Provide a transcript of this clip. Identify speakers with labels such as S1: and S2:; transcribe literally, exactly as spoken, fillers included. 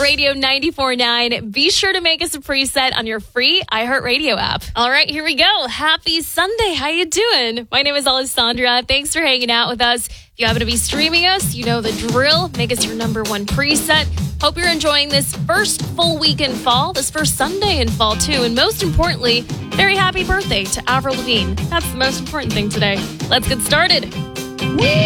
S1: iHeartRadio ninety-four point nine. Be sure to make us a preset on your free iHeartRadio app. All right, here we go. Happy Sunday. How you doing? My name is Alessandra. Thanks for hanging out with us. If you happen to be streaming us, you know the drill. Make us your number one preset. Hope you're enjoying this first full week in fall, this first Sunday in fall, too. And most importantly, very happy birthday to Avril Lavigne. That's the most important thing today. Let's get started. Woo!